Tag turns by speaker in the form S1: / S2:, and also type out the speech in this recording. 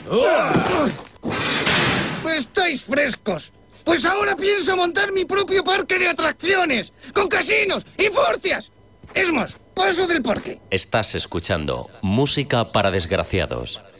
S1: ¡Estáis frescos! Pues ahora pienso montar mi propio parque de atracciones, con casinos y furcias. Es más, paso del parque.
S2: Estás escuchando Música para Desgraciados.